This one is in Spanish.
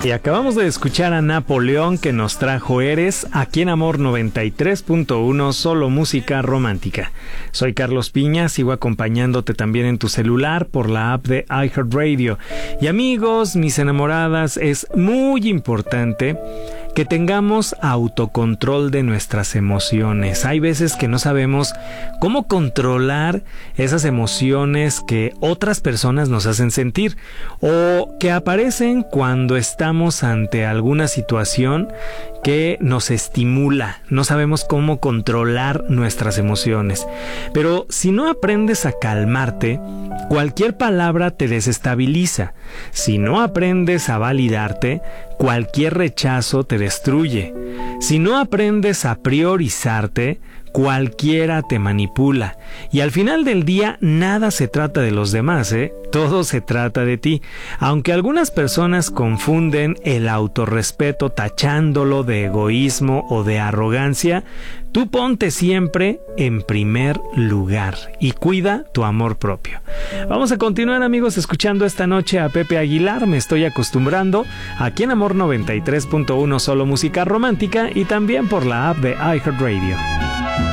Y acabamos de escuchar a Napoleón, que nos trajo Eres, aquí en Amor 93.1, solo música romántica. Soy Carlos Piña, sigo acompañándote también en tu celular por la app de iHeartRadio. Y amigos, mis enamoradas, es muy importante que tengamos autocontrol de nuestras emociones. Hay veces que no sabemos cómo controlar esas emociones que otras personas nos hacen sentir o que aparecen cuando estamos ante alguna situación que nos estimula. No sabemos cómo controlar nuestras emociones. Pero si no aprendes a calmarte, cualquier palabra te desestabiliza. Si no aprendes a validarte, cualquier rechazo te destruye. Si no aprendes a priorizarte, cualquiera te manipula. Y al final del día, nada se trata de los demás, todo se trata de ti. Aunque algunas personas confunden el autorrespeto tachándolo de egoísmo o de arrogancia, tú ponte siempre en primer lugar y cuida tu amor propio. Vamos a continuar, amigos, escuchando esta noche a Pepe Aguilar, Me estoy acostumbrando, aquí en Amor 93.1, solo música romántica, y también por la app de iHeartRadio.